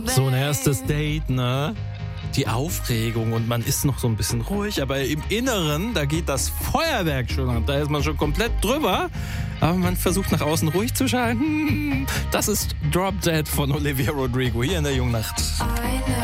So ein erstes Date, ne? Die Aufregung und man ist noch so ein bisschen ruhig, aber im Inneren, da geht das Feuerwerk schon ab. Da ist man schon komplett drüber, aber man versucht nach außen ruhig zu schalten. Das ist Drop Dead von Olivia Rodrigo hier in der Jungnacht.